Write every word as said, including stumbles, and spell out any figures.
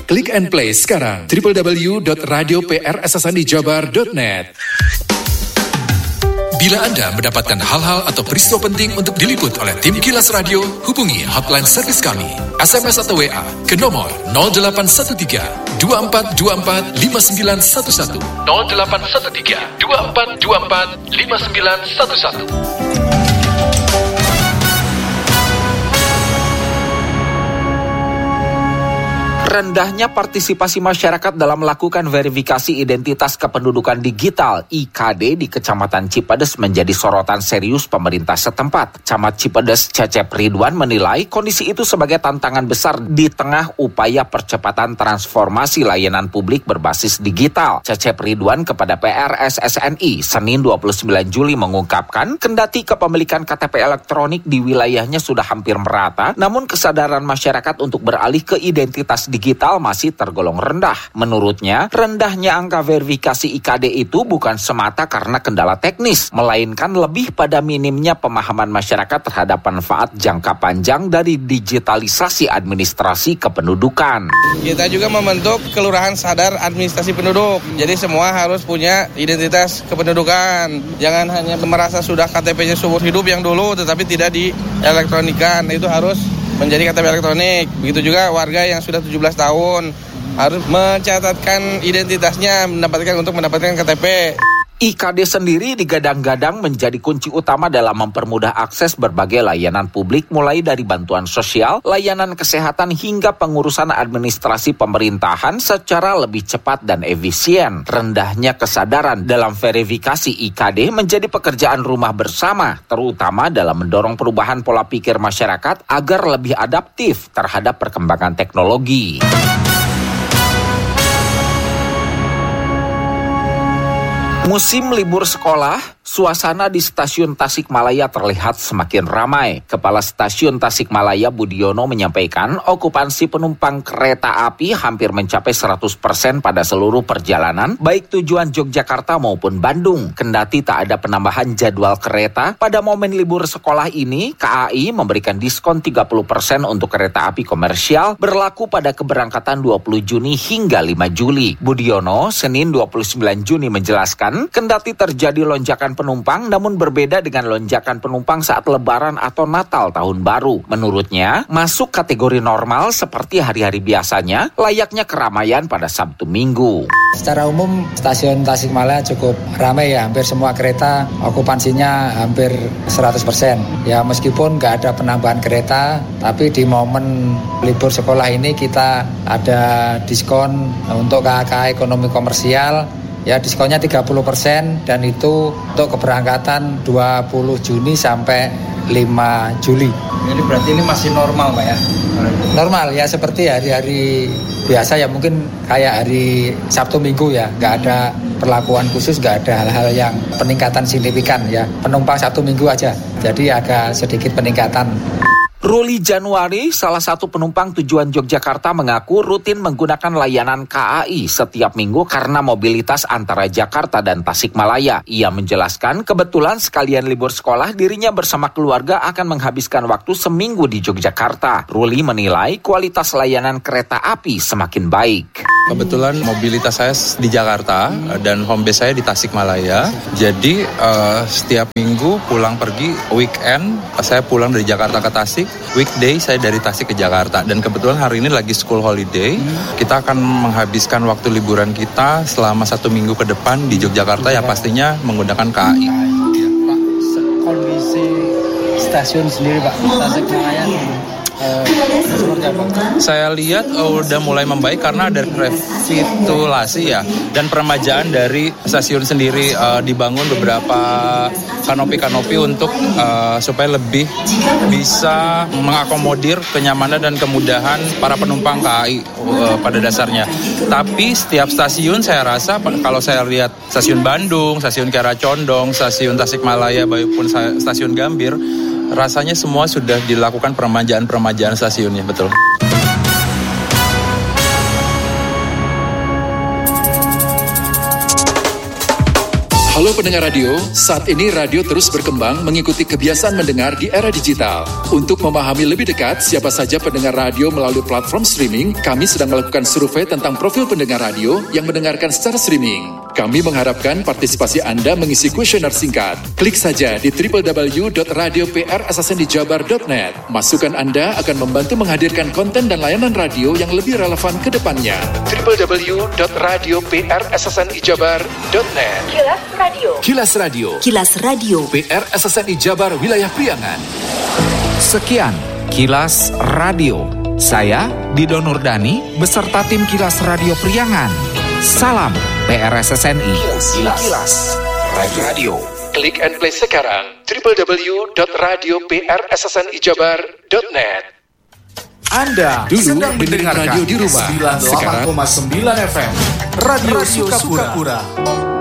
Klik and play sekarang w w w dot radio p r s s n i jabar dot net. Bila Anda mendapatkan hal-hal atau peristiwa penting untuk diliput oleh tim Kilas Radio, hubungi hotline servis kami, S M S atau W A ke nomor nol delapan satu tiga dua empat dua empat lima sembilan satu satu nol delapan satu tiga dua empat dua empat lima sembilan satu satu. Rendahnya partisipasi masyarakat dalam melakukan verifikasi identitas kependudukan digital I K D di Kecamatan Cipedes menjadi sorotan serius pemerintah setempat. Camat Cipedes Cecep Ridwan menilai kondisi itu sebagai tantangan besar di tengah upaya percepatan transformasi layanan publik berbasis digital. Cecep Ridwan kepada P R S S N I Senin dua puluh sembilan Juli mengungkapkan, kendati kepemilikan K T P elektronik di wilayahnya sudah hampir merata, namun kesadaran masyarakat untuk beralih ke identitas digital digital masih tergolong rendah. Menurutnya, rendahnya angka verifikasi I K D itu bukan semata karena kendala teknis, melainkan lebih pada minimnya pemahaman masyarakat terhadap manfaat jangka panjang dari digitalisasi administrasi kependudukan. Kita juga membentuk kelurahan sadar administrasi penduduk. Jadi semua harus punya identitas kependudukan. Jangan hanya merasa sudah K T P-nya seumur hidup yang dulu tetapi tidak dielektronikan. Itu harus menjadi K T P elektronik. Begitu juga warga yang sudah tujuh belas tahun harus mencatatkan identitasnya mendapatkan untuk mendapatkan K T P. I K D sendiri digadang-gadang menjadi kunci utama dalam mempermudah akses berbagai layanan publik mulai dari bantuan sosial, layanan kesehatan hingga pengurusan administrasi pemerintahan secara lebih cepat dan efisien. Rendahnya kesadaran dalam verifikasi I K D menjadi pekerjaan rumah bersama, terutama dalam mendorong perubahan pola pikir masyarakat agar lebih adaptif terhadap perkembangan teknologi. Musim libur sekolah, suasana di stasiun Tasikmalaya terlihat semakin ramai. Kepala Stasiun Tasikmalaya Budiono menyampaikan okupansi penumpang kereta api hampir mencapai seratus persen pada seluruh perjalanan, baik tujuan Yogyakarta maupun Bandung. Kendati tak ada penambahan jadwal kereta, pada momen libur sekolah ini, K A I memberikan diskon tiga puluh persen untuk kereta api komersial berlaku pada keberangkatan dua puluh Juni hingga lima Juli. Budiono, Senin dua puluh sembilan Juni menjelaskan, kendati terjadi lonjakan penumpang, namun berbeda dengan lonjakan penumpang saat Lebaran atau Natal Tahun Baru. Menurutnya, masuk kategori normal seperti hari-hari biasanya, layaknya keramaian pada Sabtu Minggu. Secara umum, stasiun Tasikmalaya cukup ramai ya, hampir semua kereta okupansinya hampir seratus persen. Ya meskipun nggak ada penambahan kereta, tapi di momen libur sekolah ini kita ada diskon untuk K A K ekonomi komersial. Ya diskonnya tiga puluh persen dan itu untuk keberangkatan dua puluh Juni sampai lima Juli. Jadi berarti ini masih normal Pak ya? Normal ya, seperti hari-hari biasa ya, mungkin kayak hari Sabtu Minggu ya, nggak ada perlakuan khusus, nggak ada hal-hal yang peningkatan signifikan ya. Penumpang Sabtu Minggu aja, jadi agak sedikit peningkatan. Ruli Januari, salah satu penumpang tujuan Yogyakarta, mengaku rutin menggunakan layanan K A I setiap minggu karena mobilitas antara Jakarta dan Tasikmalaya. Ia menjelaskan kebetulan sekalian libur sekolah dirinya bersama keluarga akan menghabiskan waktu seminggu di Yogyakarta. Ruli menilai kualitas layanan kereta api semakin baik. Kebetulan mobilitas saya di Jakarta dan home base saya di Tasikmalaya. Jadi uh, setiap minggu pulang pergi, weekend saya pulang dari Jakarta ke Tasik, weekday saya dari Tasik ke Jakarta. Dan kebetulan hari ini lagi school holiday. Kita akan menghabiskan waktu liburan kita selama satu minggu ke depan di Yogyakarta ya pastinya menggunakan K A I. Pak, kondisi stasiun sendiri Pak, Tasikmalaya Uh, saya lihat oh, udah mulai membaik karena ada revitalisasi ya dan peremajaan dari stasiun sendiri, uh, dibangun beberapa kanopi-kanopi untuk uh, supaya lebih bisa mengakomodir kenyamanan dan kemudahan para penumpang K A I uh, pada dasarnya. Tapi setiap stasiun saya rasa kalau saya lihat stasiun Bandung, stasiun Kiara Condong, stasiun Tasikmalaya maupun stasiun Gambir, rasanya semua sudah dilakukan peremajaan-peremajaan stasiunnya, betul. Halo pendengar radio, saat ini radio terus berkembang mengikuti kebiasaan mendengar di era digital. Untuk memahami lebih dekat siapa saja pendengar radio melalui platform streaming, kami sedang melakukan survei tentang profil pendengar radio yang mendengarkan secara streaming. Kami mengharapkan partisipasi Anda mengisi kuesioner singkat. Klik saja di w w w dot radio p r s s n i jabar dot net. Masukan Anda akan membantu menghadirkan konten dan layanan radio yang lebih relevan ke depannya. w w w dot radio p r s s n i jabar dot net. Kilas Radio. Kilas Radio. Kilas Radio. P R S S N I Jabar Wilayah Priangan. Sekian Kilas Radio. Saya Dido Nurdani beserta tim Kilas Radio Priangan. Salam P R S S N I. Kilas, Kilas Radio. Klik and play sekarang w w w dot radio p r s s n i jabar dot net. Anda dulu sedang mendengar radio di rumah. sembilan puluh delapan koma sembilan F M Radio, Radio Sukapura. Sukapura.